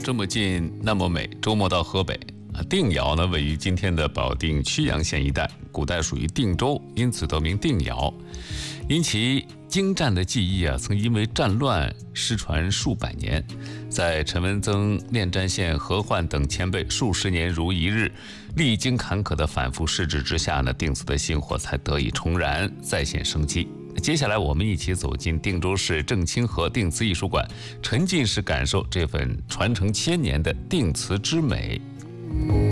这么近那么美。周末到河北定窑呢，位于今天的保定曲阳县一带，古代属于定州，因此得名定窑。因其精湛的技艺曾因为战乱失传数百年，在陈文增、练詹县、何焕等前辈数十年如一日，历经坎坷的反复试制之下呢，定瓷的薪火才得以重燃，再现生机。接下来我们一起走进定州市正清河定瓷艺术馆，沉浸式感受这份传承千年的定瓷之美。